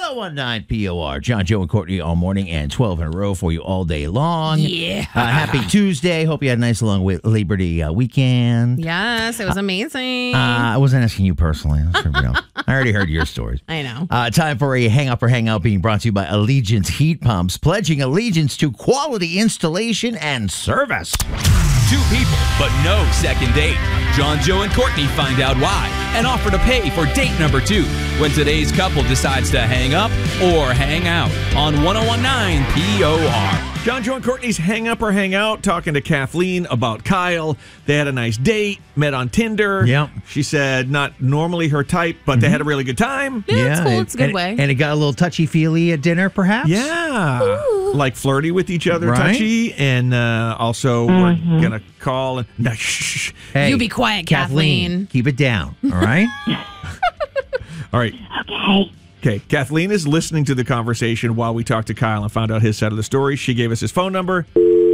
1019 POR. John, Joe, and Courtney all morning and 12 in a row for you all day long. Yeah. Happy Tuesday. Hope you had a nice long Labor Day weekend. Yes, it was amazing. I wasn't asking you personally. I already heard your stories. I know. Time for a hang up or hang out being brought to you by Allegiance Heat Pumps, pledging allegiance to quality installation and service. Two people, but no second date. John, Joe, and Courtney find out why and offer to pay for date number 2 when today's couple decides to hang up or hang out on 1019 POR. John, Joe, and Courtney's hang up or hang out, talking to Kathleen about Kyle. They had a nice date, met on Tinder. Yep. She said not normally her type, but they had a really good time. Yeah, it's cool. It's a good way. And it got a little touchy-feely at dinner, perhaps? Yeah. Ooh. Like flirty with each other, Right. touchy. And also, we're going to call and... No, shh. Hey, You be quiet, Kathleen. Keep it down, all right? All right. Okay, Kathleen is listening to the conversation while we talk to Kyle and found out his side of the story. She gave us his phone number.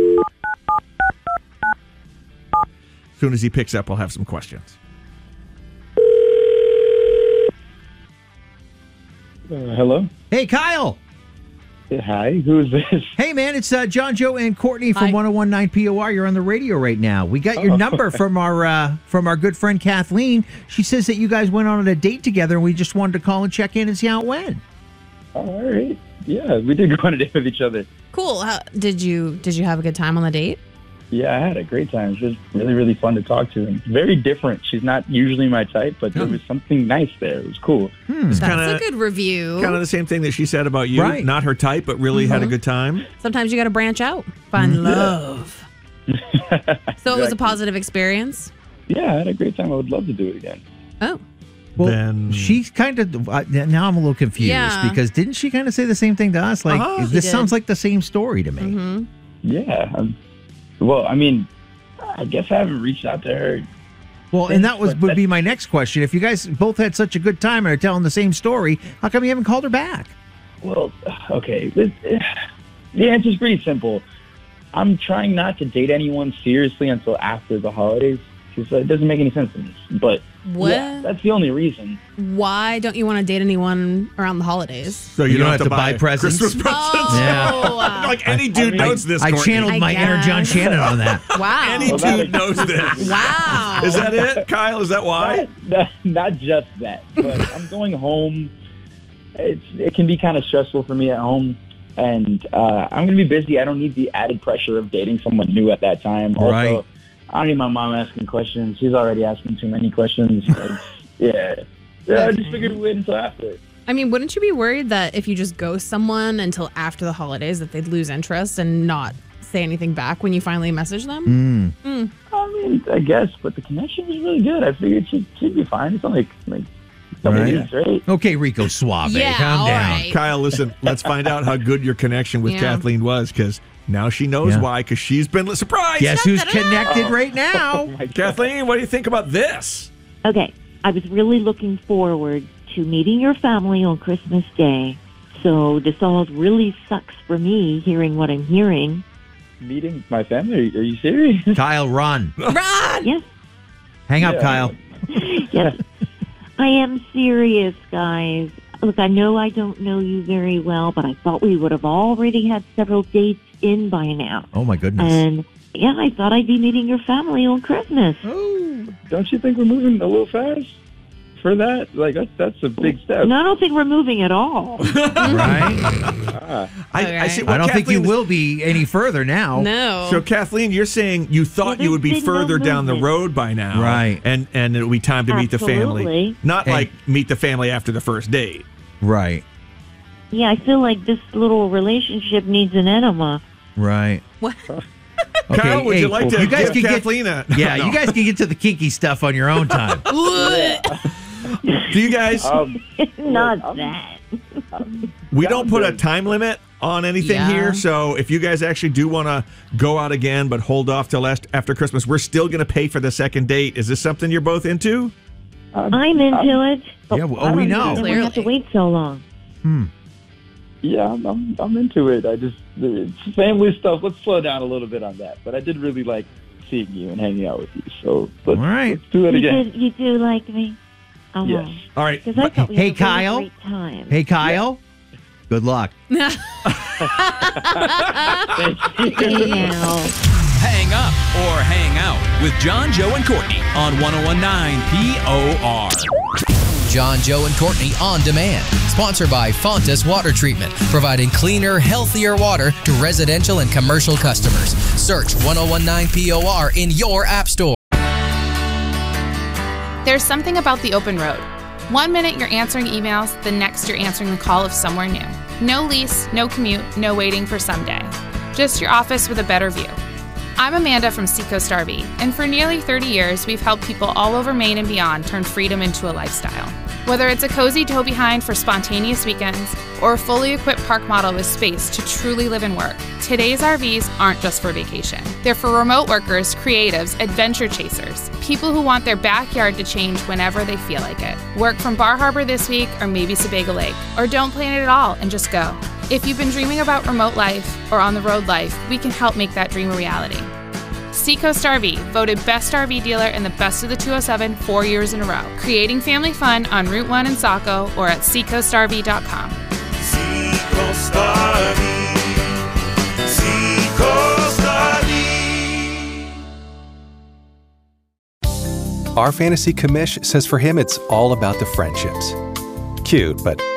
As soon as he picks up, I'll have some questions. Hello? Hey, Kyle. Hi, who's this? Hey, man, it's John, Joe, and Courtney from Hi. 1019 POR. You're on the radio right now. We got your number from our good friend Kathleen. She says that you guys went on a date together, and we just wanted to call and check in and see how it went. All right. Yeah, we did go on a date with each other. Cool. Did you have a good time on the date? Yeah, I had a great time. She was really, really fun to talk to. And very different. She's not usually my type, but there was something nice there. It was cool. That's kinda- a good review. Kind of the same thing that she said about you. Right. Not her type, but really had a good time. Sometimes you got to branch out, find love. So it was a Exactly. positive experience. Yeah, I had a great time. I would love to do it again. Oh, Well, Then- she's kind of now I'm a little confused Yeah. because didn't she kind of say the same thing to us? Like She this did. sounds like the same story to me. Mm-hmm. Yeah. Well, I mean, I guess I haven't reached out to her. Well, and that would be my next question. If you guys both had such a good time and are telling the same story, how come you haven't called her back? Well, okay. The answer's pretty simple. I'm trying not to date anyone seriously until after the holidays. Because it doesn't make any sense to me. But What? yeah, that's the only reason. Why don't you want to date anyone around the holidays? So you don't have to buy presents? Christmas presents. Oh, Like any dude knows this, I Courtney. channeled I my inner John guess. Shannon on that. wow. Any dude knows this. Wow. Is that it, Kyle? Is that why? Not just that, but I'm going home. It can be kind of stressful for me at home, and I'm going to be busy. I don't need the added pressure of dating someone new at that time. Right. Also, I don't need my mom asking questions. She's already asking too many questions. Yeah, I just figured we'd wait until after. I mean, wouldn't you be worried that if you just ghost someone until after the holidays that they'd lose interest and not say anything back when you finally message them? I mean, I guess, but the connection was really good. I figured she'd be fine. It's only like couple Right. weeks, right? Okay, Rico Suave, Yeah, calm all down. right. Kyle, listen, let's find out how good your connection with Yeah. Kathleen was, because now she knows Yeah. why, because she's been surprised. Guess who's connected right now? Kathleen, what do you think about this? Okay, I was really looking forward to meeting your family on Christmas Day. So this all really sucks for me, hearing what I'm hearing. Meeting my family? Are you serious? Kyle, run. Run! Yes, Hang up, Yeah. Kyle. yes. I am serious, guys. Look, I know I don't know you very well, but I thought we would have already had several dates in by now. Oh, my goodness. And yeah, I thought I'd be meeting your family on Christmas. Don't you think we're moving a little fast for that? Like, that's a big step. And I don't think we're moving at all. Right? I see. I don't think you Kathleen- will be any further now. No. So, Kathleen, you're saying you thought Well, you would be there's been no further down the movement. road by now. Right. And it would be time to meet the family. Absolutely. Not Hey. like meet the family after the first date. Right. Yeah, I feel like this little relationship needs an enema. Right. What? Okay, Kyle, would hey, you like to you guys give can Kathleen a... Yeah, No. you guys can get to the kinky stuff on your own time. Do you guys... Not that. we don't put a time limit on anything Yeah. here, so if you guys actually do want to go out again but hold off till after Christmas, we're still going to pay for the second date. Is this something you're both into? I'm into it. Yeah, well, we know. And we have to wait so long. Yeah, I'm into it. It's family stuff. Let's slow down a little bit on that. But I did really like seeing you and hanging out with you. So let's, All right. let's do that again. You do like me? Yes. All right. Because I thought we Hey, had a really Kyle? great time. Hey, Kyle, Good luck. Hey, now. Hang up or hang out with John, Joe, and Courtney on 101.9 POR. John, Joe, and Courtney On Demand. Sponsored by Fontas Water Treatment, providing cleaner, healthier water to residential and commercial customers. Search 101.9 POR in your app store. There's something about the open road. 1 minute you're answering emails, the next you're answering the call of somewhere new. No lease, no commute, no waiting for someday. Just your office with a better view. I'm Amanda from Seacoast RV, and for nearly 30 years, we've helped people all over Maine and beyond turn freedom into a lifestyle. Whether it's a cozy tow behind for spontaneous weekends, or a fully equipped park model with space to truly live and work, today's RVs aren't just for vacation. They're for remote workers, creatives, adventure chasers, people who want their backyard to change whenever they feel like it. Work from Bar Harbor this week, or maybe Sebago Lake, or don't plan it at all and just go. If you've been dreaming about remote life or on-the-road life, we can help make that dream a reality. Seacoast RV, voted Best RV Dealer in the Best of the 207 4 years in a row. Creating family fun on Route 1 in Saco or at seacoastrv.com. Seacoast RV. Seacoast RV. Our fantasy commish says for him it's all about the friendships. Cute, but